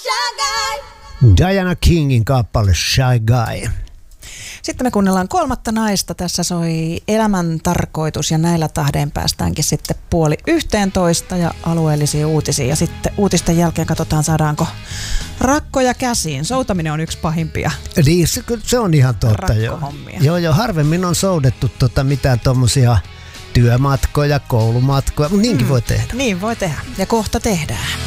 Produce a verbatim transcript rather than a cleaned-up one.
Shy Guy. Diana Kingin kappale Shy Guy. Sitten me kuunnellaan kolmatta naista. Tässä soi Elämän tarkoitus ja näillä tahdein päästäänkin sitten puoli yhteentoista ja alueellisia uutisia. Ja sitten uutisten jälkeen katsotaan, saadaanko rakkoja käsiin. Soutaminen on yksi pahimpia. Niin, se, se on ihan totta. Jo. Joo, joo, harvemmin on soudettu tota mitään tommosia työmatkoja, koulumatkoja, mutta niinkin mm, voi tehdä. Niin voi tehdä ja kohta tehdään.